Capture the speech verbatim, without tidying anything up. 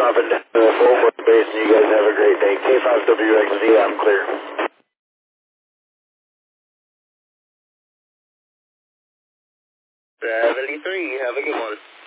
dropping down to the Fort Worth base, and you guys have a great day. K five W X Z, I'm clear. seventy-three, have a good one.